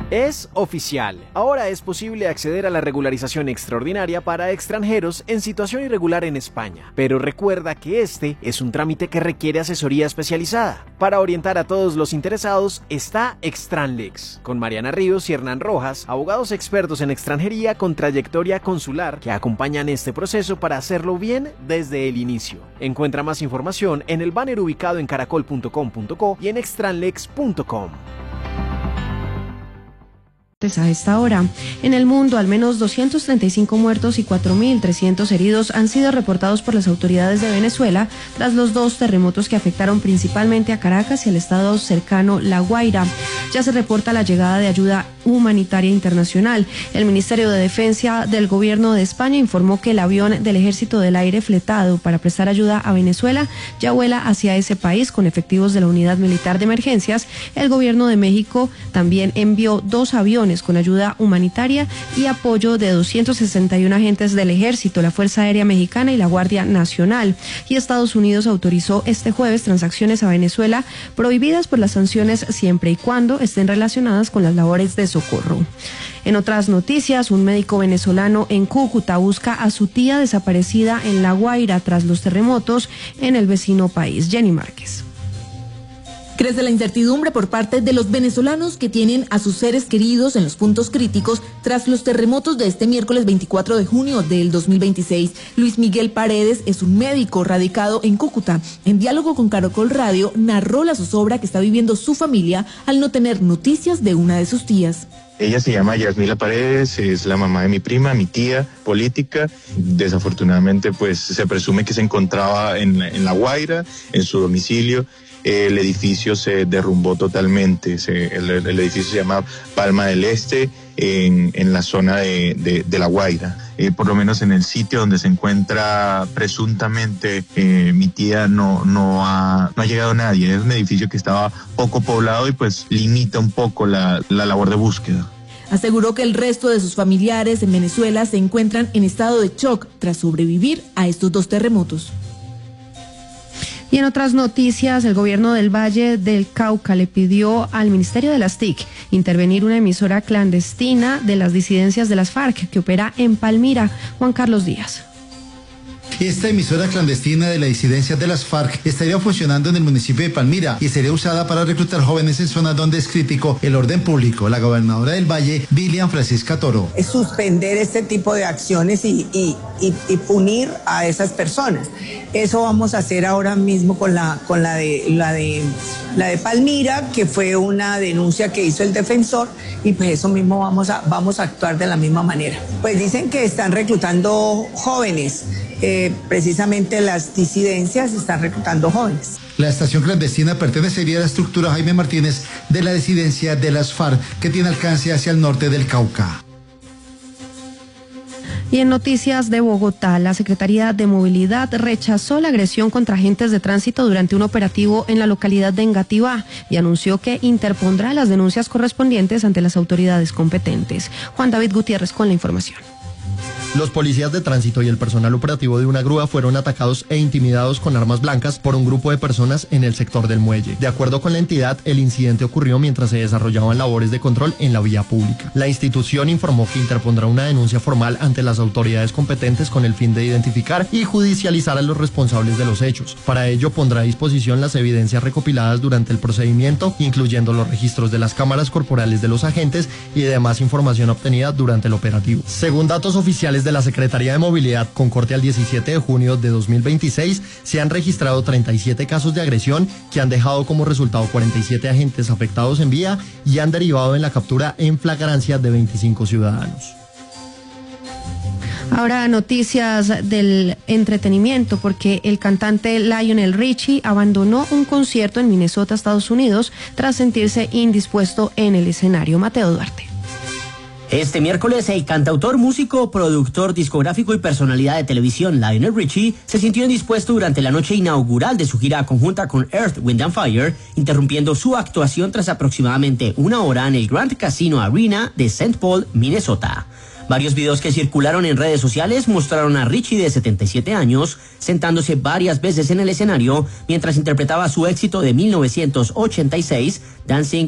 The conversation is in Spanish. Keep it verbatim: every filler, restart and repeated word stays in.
Es oficial. Ahora es posible acceder a la regularización extraordinaria para extranjeros en situación irregular en España. Pero recuerda que este es un trámite que requiere asesoría especializada. Para orientar a todos los interesados está Extranlex, con Mariana Ríos y Hernán Rojas, abogados expertos en extranjería con trayectoria consular que acompañan este proceso para hacerlo bien desde el inicio. Encuentra más información en el banner ubicado en caracol punto com punto co y en extranlex punto com. A esta hora, en el mundo, al menos doscientos treinta y cinco muertos y cuatro mil trescientos heridos han sido reportados por las autoridades de Venezuela tras los dos terremotos que afectaron principalmente a Caracas y al estado cercano La Guaira. Ya se reporta la llegada de ayuda humanitaria internacional. El Ministerio de Defensa del Gobierno de España informó que el avión del Ejército del Aire fletado para prestar ayuda a Venezuela ya vuela hacia ese país con efectivos de la Unidad Militar de Emergencias. El Gobierno de México también envió dos aviones con ayuda humanitaria y apoyo de doscientos sesenta y uno agentes del Ejército, la Fuerza Aérea Mexicana y la Guardia Nacional. Y Estados Unidos autorizó este jueves transacciones a Venezuela prohibidas por las sanciones siempre y cuando estén relacionadas con las labores de socorro. En otras noticias, un médico venezolano en Cúcuta busca a su tía desaparecida en La Guaira tras los terremotos en el vecino país. Jenny Márquez. Crece la incertidumbre por parte de los venezolanos que tienen a sus seres queridos en los puntos críticos tras los terremotos de este miércoles veinticuatro de junio del dos mil veintiséis. Luis Miguel Paredes es un médico radicado en Cúcuta. En diálogo con Caracol Radio, narró la zozobra que está viviendo su familia al no tener noticias de una de sus tías. Ella se llama Yasmila Paredes, es la mamá de mi prima, mi tía política. Desafortunadamente, pues se presume que se encontraba en, en La Guaira, en su domicilio. El edificio se derrumbó totalmente. Se, el, el edificio se llama Palma del Este, en, en la zona de, de, de La Guaira. Eh, por lo menos en el sitio donde se encuentra presuntamente eh, mi tía no, no, ha, no ha llegado nadie. Es un edificio que estaba poco poblado y pues limita un poco la, la labor de búsqueda. Aseguró que el resto de sus familiares en Venezuela se encuentran en estado de shock tras sobrevivir a estos dos terremotos. Y en otras noticias, el gobierno del Valle del Cauca le pidió al Ministerio de las T I C intervenir una emisora clandestina de las disidencias de las FARC que opera en Palmira. Juan Carlos Díaz. Esta emisora clandestina de la disidencia de las FARC estaría funcionando en el municipio de Palmira y sería usada para reclutar jóvenes en zonas donde es crítico el orden público. La gobernadora del Valle, Dilian Francisca Toro. Es suspender este tipo de acciones y, y, y, y punir a esas personas. Eso vamos a hacer ahora mismo con la, con la de, la de, la de Palmira, que fue una denuncia que hizo el defensor, y pues eso mismo vamos a, vamos a actuar de la misma manera. Pues dicen que están reclutando jóvenes. Eh, precisamente las disidencias están reclutando jóvenes. La estación clandestina pertenecería a la estructura Jaime Martínez de la disidencia de las FARC, que tiene alcance hacia el norte del Cauca. Y en noticias de Bogotá, la Secretaría de Movilidad rechazó la agresión contra agentes de tránsito durante un operativo en la localidad de Engativá y anunció que interpondrá las denuncias correspondientes ante las autoridades competentes. Juan David Gutiérrez con la información. Los policías de tránsito y el personal operativo de una grúa fueron atacados e intimidados con armas blancas por un grupo de personas en el sector del muelle. De acuerdo con la entidad, el incidente ocurrió mientras se desarrollaban labores de control en la vía pública. La institución informó que interpondrá una denuncia formal ante las autoridades competentes con el fin de identificar y judicializar a los responsables de los hechos. Para ello pondrá a disposición las evidencias recopiladas durante el procedimiento, incluyendo los registros de las cámaras corporales de los agentes y demás información obtenida durante el operativo. Según datos oficiales de la Secretaría de Movilidad, con corte al diecisiete de junio de dos mil veintiséis, se han registrado treinta y siete casos de agresión que han dejado como resultado cuarenta y siete agentes afectados en vía y han derivado en la captura en flagrancia de veinticinco ciudadanos. Ahora noticias del entretenimiento, porque el cantante Lionel Richie abandonó un concierto en Minnesota, Estados Unidos, tras sentirse indispuesto en el escenario. Mateo Duarte. Este miércoles, el cantautor, músico, productor discográfico y personalidad de televisión Lionel Richie se sintió indispuesto durante la noche inaugural de su gira conjunta con Earth, Wind and Fire, interrumpiendo su actuación tras aproximadamente una hora en el Grand Casino Arena de Saint Paul, Minnesota. Varios videos que circularon en redes sociales mostraron a Richie, de setenta y siete años, sentándose varias veces en el escenario mientras interpretaba su éxito de mil novecientos ochenta y seis, Dancing